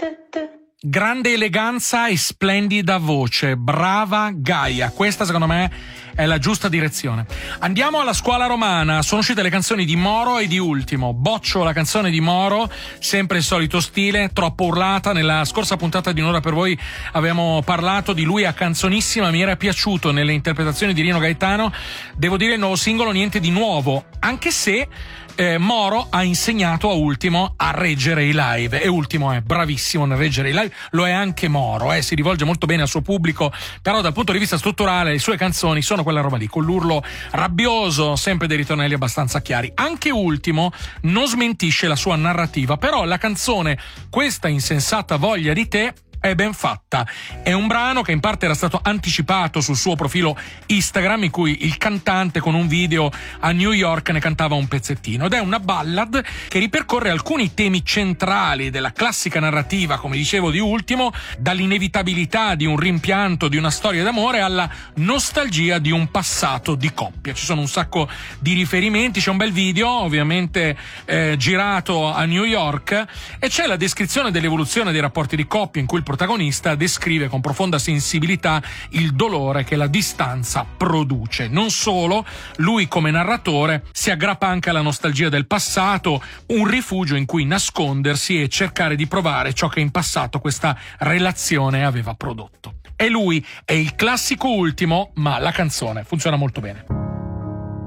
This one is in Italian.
Grande eleganza e splendida voce, brava Gaia, questa secondo me è la giusta direzione. Andiamo alla scuola romana, sono uscite le canzoni di Moro e di Ultimo. Boccio la canzone di Moro, sempre il solito stile, troppo urlata. Nella scorsa puntata di Un'ora per voi avevamo parlato di lui a Canzonissima, mi era piaciuto nelle interpretazioni di Rino Gaetano. Devo dire il nuovo singolo niente di nuovo, anche se Moro ha insegnato a Ultimo a reggere i live e Ultimo è bravissimo nel reggere i live, lo è anche Moro, si rivolge molto bene al suo pubblico, però dal punto di vista strutturale le sue canzoni sono quella roba lì, con l'urlo rabbioso, sempre dei ritornelli abbastanza chiari. Anche Ultimo non smentisce la sua narrativa, però la canzone Questa insensata voglia di te è ben fatta. È un brano che in parte era stato anticipato sul suo profilo Instagram, in cui il cantante con un video a New York ne cantava un pezzettino, ed è una ballad che ripercorre alcuni temi centrali della classica narrativa, come dicevo, di Ultimo, dall'inevitabilità di un rimpianto, di una storia d'amore, alla nostalgia di un passato di coppia. Ci sono un sacco di riferimenti, c'è un bel video ovviamente girato a New York e c'è la descrizione dell'evoluzione dei rapporti di coppia, in cui il protagonista descrive con profonda sensibilità il dolore che la distanza produce. Non solo, lui come narratore si aggrappa anche alla nostalgia del passato, un rifugio in cui nascondersi e cercare di provare ciò che in passato questa relazione aveva prodotto. E lui è il classico Ultimo, ma la canzone funziona molto bene.